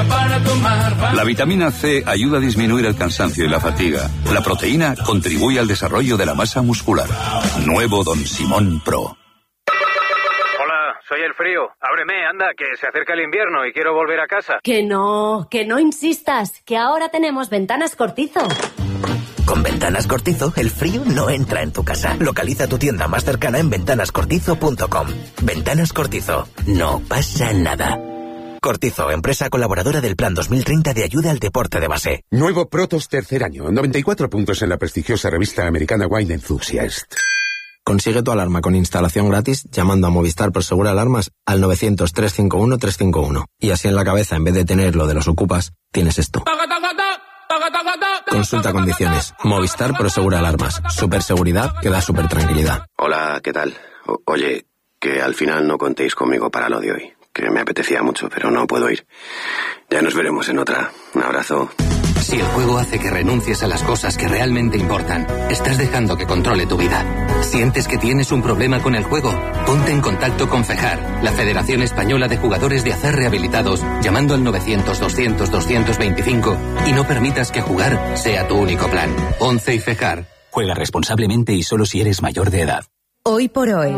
para tomar. La vitamina C ayuda a disminuir el cansancio y la fatiga. La proteína contribuye al desarrollo de la masa muscular. Nuevo Don Simón Pro. Soy el frío. Ábreme, anda, que se acerca el invierno y quiero volver a casa. Que no insistas, que ahora tenemos Ventanas Cortizo. Con Ventanas Cortizo, el frío no entra en tu casa. Localiza tu tienda más cercana en ventanascortizo.com. Ventanas Cortizo. No pasa nada. Cortizo, empresa colaboradora del Plan 2030 de ayuda al deporte de base. Nuevo Protos tercer año. 94 puntos en la prestigiosa revista americana Wine Enthusiast. Consigue tu alarma con instalación gratis llamando a Movistar Prosegur Alarmas al 900-351-351. Y así en la cabeza, en vez de tener lo de los ocupas, tienes esto. Consulta condiciones. Movistar Prosegur Alarmas. Superseguridad que da super tranquilidad. Hola, ¿qué tal? Oye, que al final no contéis conmigo para lo de hoy. Que me apetecía mucho, pero no puedo ir. Ya nos veremos en otra. Un abrazo. Si el juego hace que renuncies a las cosas que realmente importan, estás dejando que controle tu vida. ¿Sientes que tienes un problema con el juego? Ponte en contacto con FEJAR, la Federación Española de Jugadores de Azar Rehabilitados, llamando al 900-200-225 y no permitas que jugar sea tu único plan. 11 y FEJAR. Juega responsablemente y solo si eres mayor de edad. Hoy por hoy.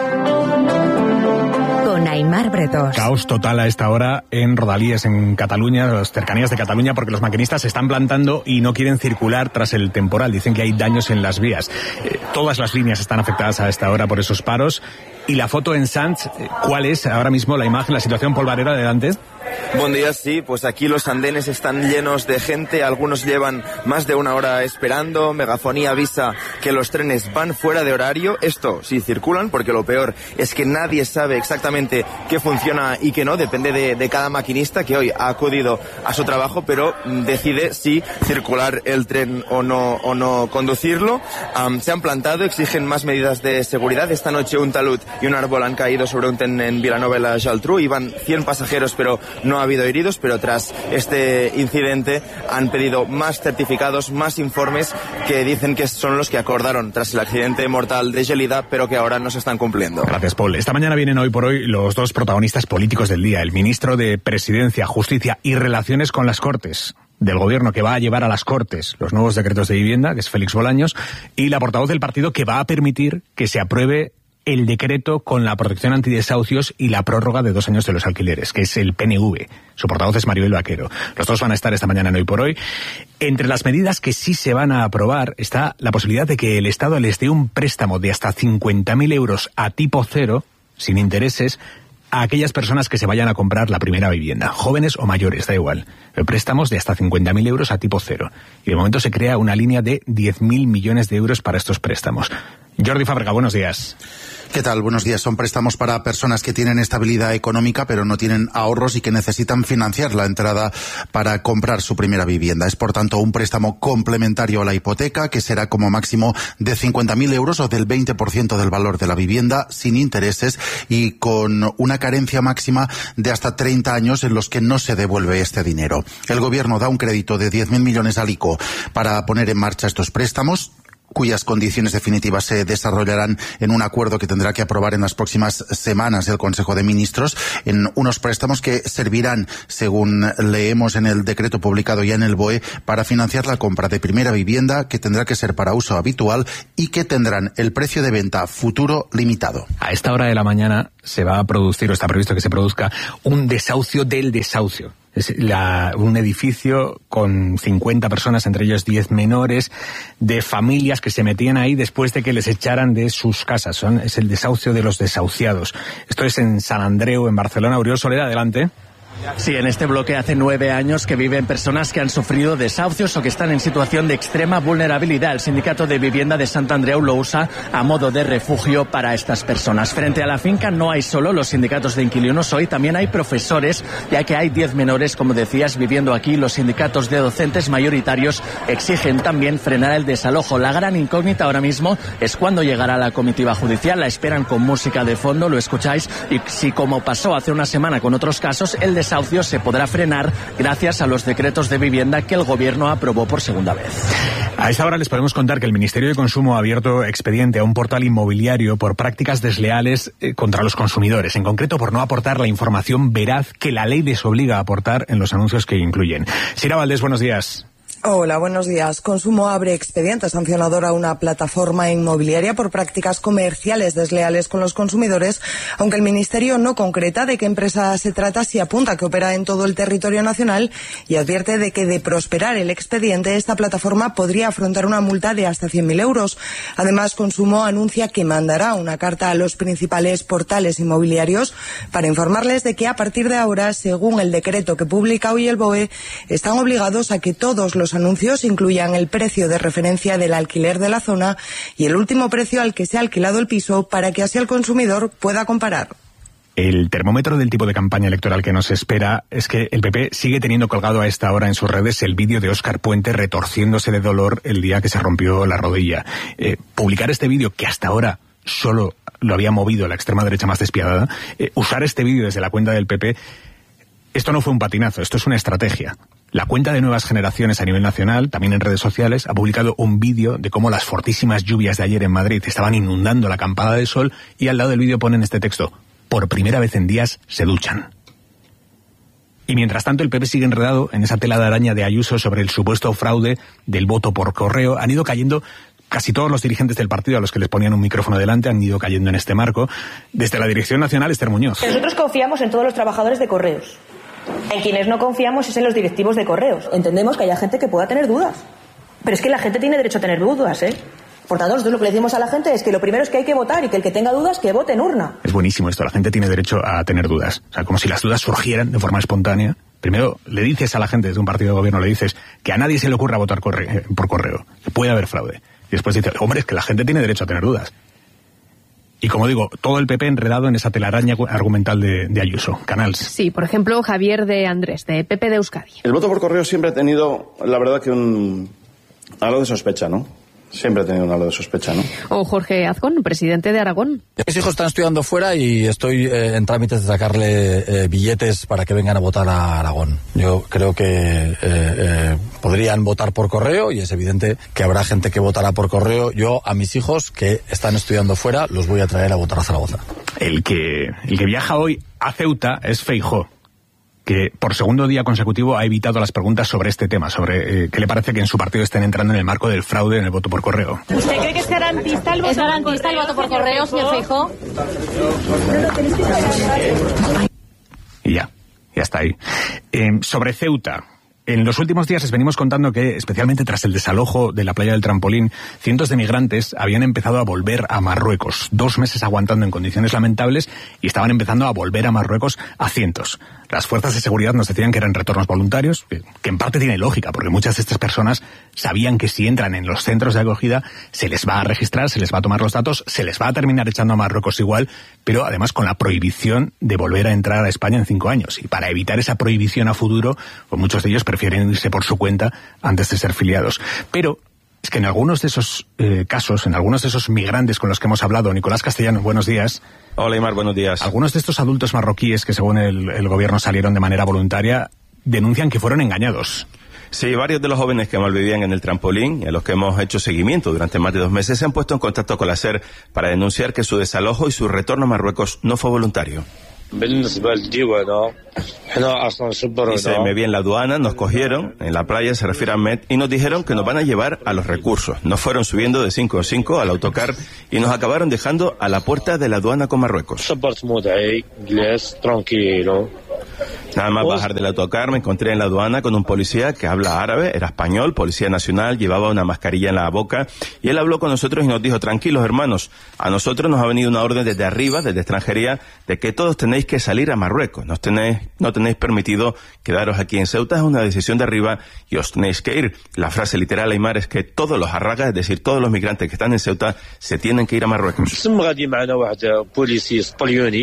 Con Aimar Bretos. Caos total a esta hora en Rodalies, en Cataluña, las cercanías de Cataluña, porque los maquinistas se están plantando y no quieren circular tras el temporal. Dicen que hay daños en las vías. Todas las líneas están afectadas a esta hora por esos paros. Y la foto en Sants, ¿cuál es ahora mismo la imagen, la situación polvarera? Adelante. Buen día, sí, pues aquí los andenes están llenos de gente, algunos llevan más de una hora esperando, megafonía avisa que los trenes van fuera de horario, esto sí circulan, porque lo peor es que nadie sabe exactamente qué funciona y qué no, depende de cada maquinista que hoy ha acudido a su trabajo, pero decide si circular el tren o no conducirlo. Se han plantado, exigen más medidas de seguridad. Esta noche un talud y un árbol han caído sobre un tren en Vilanova i la Geltrú, iban 100 pasajeros, pero no ha habido heridos, pero tras este incidente han pedido más certificados, más informes que dicen que son los que acordaron tras el accidente mortal de Gelida, pero que ahora no se están cumpliendo. Gracias, Paul. Esta mañana vienen hoy por hoy los dos protagonistas políticos del día, el ministro de Presidencia, Justicia y Relaciones con las Cortes del Gobierno, que va a llevar a las Cortes los nuevos decretos de vivienda, que es Félix Bolaños, y la portavoz del partido que va a permitir que se apruebe el decreto con la protección antidesahucios y la prórroga de 2 años de los alquileres, que es el PNV. Su portavoz es Maribel Vaquero. Los dos van a estar esta mañana en Hoy por Hoy. Entre las medidas que sí se van a aprobar está la posibilidad de que el Estado les dé un préstamo de hasta 50.000 euros a tipo cero, sin intereses, a aquellas personas que se vayan a comprar la primera vivienda, jóvenes o mayores, da igual. Préstamos de hasta 50.000 euros a tipo cero. Y de momento se crea una línea de 10.000 millones de euros para estos préstamos. Jordi Fábrega, buenos días. ¿Qué tal? Buenos días. Son préstamos para personas que tienen estabilidad económica pero no tienen ahorros y que necesitan financiar la entrada para comprar su primera vivienda. Es, por tanto, un préstamo complementario a la hipoteca que será como máximo de 50.000 euros o del 20% del valor de la vivienda sin intereses y con una carencia máxima de hasta 30 años en los que no se devuelve este dinero. El Gobierno da un crédito de 10.000 millones al ICO para poner en marcha estos préstamos, cuyas condiciones definitivas se desarrollarán en un acuerdo que tendrá que aprobar en las próximas semanas el Consejo de Ministros, en unos préstamos que servirán, según leemos en el decreto publicado ya en el BOE, para financiar la compra de primera vivienda, que tendrá que ser para uso habitual y que tendrán el precio de venta futuro limitado. A esta hora de la mañana se va a producir, o está previsto que se produzca, un desahucio del desahucio. Es un edificio con 50 personas, entre ellos 10 menores, de familias que se metían ahí después de que les echaran de sus casas. Es el desahucio de los desahuciados. Esto es en Sant Andreu, en Barcelona. Oriol Soler, adelante. Sí, en este bloque hace 9 años que viven personas que han sufrido desahucios o que están en situación de extrema vulnerabilidad. El Sindicato de Vivienda de Sant Andreu lo usa a modo de refugio para estas personas. Frente a la finca no hay solo los sindicatos de inquilinos hoy, también hay profesores, ya que hay 10 menores, como decías, viviendo aquí. Los sindicatos de docentes mayoritarios exigen también frenar el desalojo. La gran incógnita ahora mismo es cuándo llegará la comitiva judicial. La esperan con música de fondo, lo escucháis, y si, como pasó hace una semana con otros casos, el desalojo desahucios se podrá frenar gracias a los decretos de vivienda que el Gobierno aprobó por segunda vez. A esta hora les podemos contar que el Ministerio de Consumo ha abierto expediente a un portal inmobiliario por prácticas desleales contra los consumidores, en concreto por no aportar la información veraz que la ley les obliga a aportar en los anuncios que incluyen. Sira Valdés, buenos días. Hola, buenos días. Consumo abre expediente sancionador a una plataforma inmobiliaria por prácticas comerciales desleales con los consumidores, aunque el Ministerio no concreta de qué empresa se trata, si apunta que opera en todo el territorio nacional y advierte de que de prosperar el expediente, esta plataforma podría afrontar una multa de hasta 100.000 euros. Además, Consumo anuncia que mandará una carta a los principales portales inmobiliarios para informarles de que a partir de ahora, según el decreto que publica hoy el BOE, están obligados a que todos los anuncios incluyan el precio de referencia del alquiler de la zona y el último precio al que se ha alquilado el piso, para que así el consumidor pueda comparar. El termómetro del tipo de campaña electoral que nos espera es que el PP sigue teniendo colgado a esta hora en sus redes el vídeo de Óscar Puente retorciéndose de dolor el día que se rompió la rodilla. Publicar este vídeo, que hasta ahora solo lo había movido la extrema derecha más despiadada, usar este vídeo desde la cuenta del PP, esto no fue un patinazo, esto es una estrategia. La cuenta de Nuevas Generaciones a nivel nacional, también en redes sociales, ha publicado un vídeo de cómo las fortísimas lluvias de ayer en Madrid estaban inundando la Campada del Sol, y al lado del vídeo ponen este texto: por primera vez en días se duchan. Y mientras tanto el PP sigue enredado en esa tela de araña de Ayuso sobre el supuesto fraude del voto por correo. Han ido cayendo casi todos los dirigentes del partido a los que les ponían un micrófono delante, han ido cayendo en este marco. Desde la Dirección Nacional, Esther Muñoz. Nosotros confiamos en todos los trabajadores de Correos. En quienes no confiamos es en los directivos de Correos. Entendemos que haya gente que pueda tener dudas, pero es que la gente tiene derecho a tener dudas, ¿eh? Por tanto, nosotros lo que le decimos a la gente es que lo primero es que hay que votar, y que el que tenga dudas, que vote en urna. Es buenísimo esto, la gente tiene derecho a tener dudas. O sea, como si las dudas surgieran de forma espontánea. Primero le dices a la gente desde un partido de gobierno, le dices que a nadie se le ocurra votar por correo, que puede haber fraude. Y después dices, hombre, es que la gente tiene derecho a tener dudas. Y como digo, todo el PP enredado en esa telaraña argumental de Ayuso. Canals. Sí, por ejemplo, Javier de Andrés, de PP de Euskadi. El voto por correo siempre ha tenido, la verdad, que algo de sospecha, ¿no? Siempre ha tenido un halo de sospecha, ¿no? O Jorge Azcón, presidente de Aragón. Mis hijos están estudiando fuera y estoy en trámites de sacarle billetes para que vengan a votar a Aragón. Yo creo que podrían votar por correo, y es evidente que habrá gente que votará por correo. Yo a mis hijos que están estudiando fuera los voy a traer a votar a Zaragoza. El que viaja hoy a Ceuta es Feijóo, que por segundo día consecutivo ha evitado las preguntas sobre este tema, sobre qué le parece que en su partido estén entrando en el marco del fraude en el voto por correo. ¿Usted cree que es garantista el voto por correo, señor Feijóo? Y ya está ahí. Sobre Ceuta. En los últimos días les venimos contando que, especialmente tras el desalojo de la playa del Trampolín, cientos de migrantes habían empezado a volver a Marruecos. 2 meses aguantando en condiciones lamentables, y estaban empezando a volver a Marruecos a cientos. Las fuerzas de seguridad nos decían que eran retornos voluntarios, que en parte tiene lógica, porque muchas de estas personas sabían que si entran en los centros de acogida se les va a registrar, se les va a tomar los datos, se les va a terminar echando a Marruecos igual, pero además con la prohibición de volver a entrar a España en 5 años. Y para evitar esa prohibición a futuro, pues muchos de ellos prefieren irse por su cuenta antes de ser filiados. Pero es que en algunos de esos casos, en algunos de esos migrantes con los que hemos hablado, Nicolás Castellano, buenos días. Hola, Imar, buenos días. Algunos de estos adultos marroquíes que según el gobierno salieron de manera voluntaria denuncian que fueron engañados. Sí, varios de los jóvenes que malvivían en el Trampolín y a los que hemos hecho seguimiento durante más de 2 meses se han puesto en contacto con la SER para denunciar que su desalojo y su retorno a Marruecos no fue voluntario. Dice, me vi en la aduana, nos cogieron, en la playa, se refiere a Met, y nos dijeron que nos van a llevar a los recursos. Nos fueron subiendo de 5 en 5 al autocar y nos acabaron dejando a la puerta de la aduana con Marruecos. Nada más bajar del autocar me encontré en la aduana con un policía que habla árabe, era español, policía nacional, llevaba una mascarilla en la boca, y él habló con nosotros y nos dijo, tranquilos hermanos, a nosotros nos ha venido una orden desde arriba, desde extranjería, de que todos tenéis que salir a Marruecos, no tenéis permitido quedaros aquí en Ceuta, es una decisión de arriba y os tenéis que ir. La frase literal, Aymar, es que todos los arragas, es decir, todos los migrantes que están en Ceuta, se tienen que ir a Marruecos.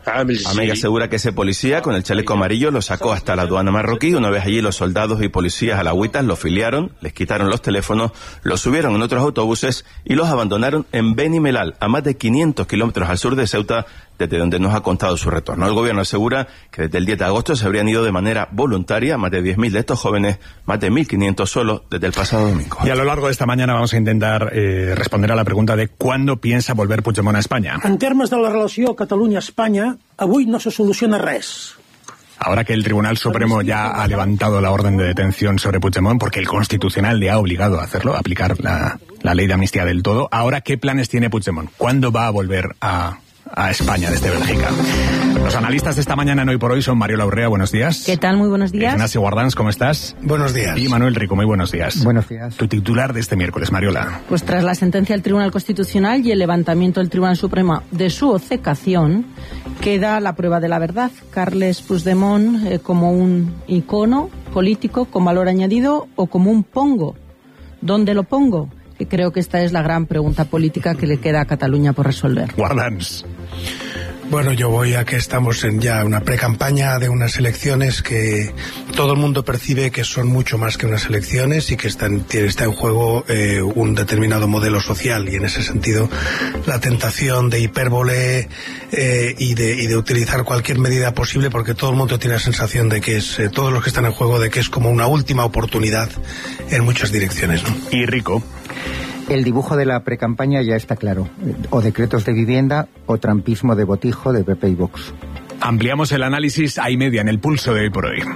Amega asegura que ese policía con el chaleco amarillo lo sacó hasta la aduana marroquí. Una vez allí, los soldados y policías alagüitas lo filiaron, les quitaron los teléfonos, los subieron en otros autobuses y los abandonaron en Beni Mellal, a más de 500 kilómetros al sur de Ceuta, desde donde nos ha contado su retorno. El gobierno asegura que desde el 10 de agosto se habrían ido de manera voluntaria más de 10.000 de estos jóvenes, más de 1.500 solo desde el pasado domingo. Y a lo largo de esta mañana vamos a intentar responder a la pregunta de ¿cuándo piensa volver Puigdemont a España? En termes de la relació Catalunya-Espanya, avui no se soluciona res. Ahora que el Tribunal Supremo ya ha levantado la orden de detención sobre Puigdemont, porque el Constitucional le ha obligado a hacerlo, a aplicar la ley de amnistía del todo, ahora ¿qué planes tiene Puigdemont? ¿Cuándo va a volver a España desde Bélgica? Los analistas de esta mañana en Hoy por Hoy son Mariola Urrea, buenos días. ¿Qué tal? Muy buenos días. Ignacio Guardans, ¿cómo estás? Buenos días. Y Manuel Rico, muy buenos días. Buenos días. Tu titular de este miércoles, Mariola. Pues tras la sentencia del Tribunal Constitucional y el levantamiento del Tribunal Supremo de su obcecación, queda la prueba de la verdad. Carles Puigdemont como un icono político con valor añadido o como un pongo. ¿Dónde lo pongo? Que creo que esta es la gran pregunta política que le queda a Cataluña por resolver. Guardans. Bueno, yo voy a que estamos en ya una precampaña de unas elecciones que todo el mundo percibe que son mucho más que unas elecciones y que está en juego un determinado modelo social, y en ese sentido la tentación de hipérbole y de utilizar cualquier medida posible, porque todo el mundo tiene la sensación de que es, todos los que están en juego, de que es como una última oportunidad en muchas direcciones, ¿no? Y Rico. El dibujo de la precampaña ya está claro. O decretos de vivienda o trampismo de botijo de PP y Vox. Ampliamos el análisis a y media en el pulso de Hoy por Hoy.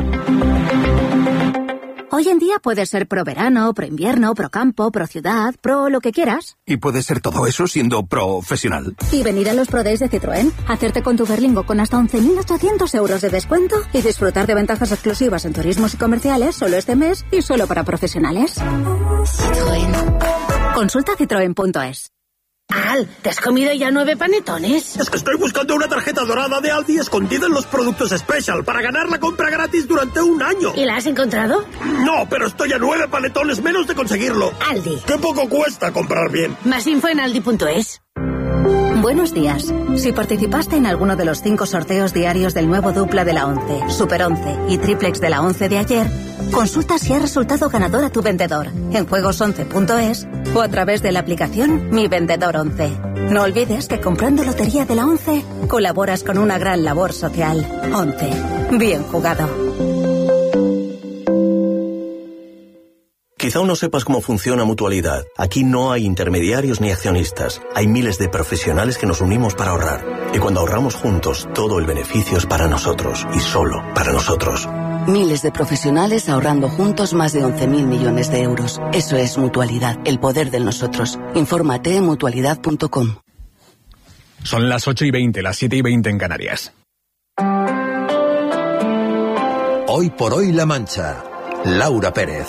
Hoy en día puedes ser pro verano, pro invierno, pro campo, pro ciudad, pro lo que quieras. Y puedes ser todo eso siendo profesional. Y venir a los Pro Days de Citroën, hacerte con tu Berlingo con hasta 11.800 euros de descuento y disfrutar de ventajas exclusivas en turismos y comerciales solo este mes y solo para profesionales. Citroën. Consulta citroen.es. Al, ¿te has comido ya 9 panetones? Es que estoy buscando una tarjeta dorada de Aldi escondida en los productos Special para ganar la compra gratis durante un año. ¿Y la has encontrado? No, pero estoy a 9 panetones menos de conseguirlo. Aldi. ¡Qué poco cuesta comprar bien! Más info en aldi.es. Buenos días. Si participaste en alguno de los 5 sorteos diarios del nuevo dupla de la 11, Super 11 y Triplex de la 11 de ayer, consulta si ha resultado ganador a tu vendedor en juegos11.es o a través de la aplicación Mi Vendedor 11. No olvides que comprando lotería de la 11 colaboras con una gran labor social. 11. Bien jugado. Quizá aún no sepas cómo funciona Mutualidad. Aquí no hay intermediarios ni accionistas. Hay miles de profesionales que nos unimos para ahorrar. Y cuando ahorramos juntos, todo el beneficio es para nosotros y solo para nosotros. Miles de profesionales ahorrando juntos más de 11.000 millones de euros. Eso es Mutualidad, el poder del nosotros. Infórmate en mutualidad.com. Son las 8:20, las 7:20 en Canarias. Hoy por Hoy La Mancha. Laura Pérez.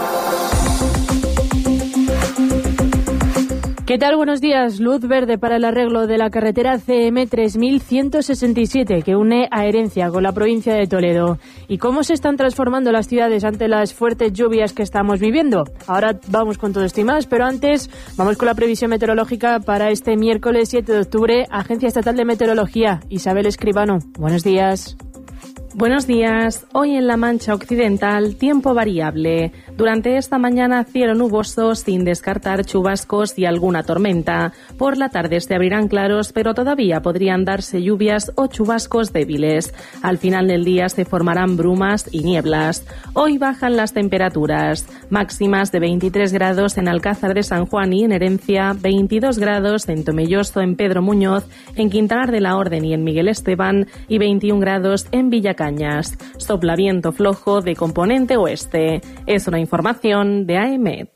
¿Qué tal? Buenos días. Luz verde para el arreglo de la carretera CM 3167 que une a Herencia con la provincia de Toledo. ¿Y cómo se están transformando las ciudades ante las fuertes lluvias que estamos viviendo? Ahora vamos con todo esto y más, pero antes vamos con la previsión meteorológica para este miércoles 7 de octubre. Agencia Estatal de Meteorología, Isabel Escribano. Buenos días. Buenos días. Hoy en la Mancha Occidental, tiempo variable. Durante esta mañana, cielo nuboso, sin descartar chubascos y alguna tormenta. Por la tarde se abrirán claros, pero todavía podrían darse lluvias o chubascos débiles. Al final del día se formarán brumas y nieblas. Hoy bajan las temperaturas. Máximas de 23 grados en Alcázar de San Juan y en Herencia, 22 grados en Tomelloso, en Pedro Muñoz, en Quintanar de la Orden y en Miguel Esteban, y 21 grados en Villacañas. Sopla viento flojo de componente oeste. Es una información de AEMET.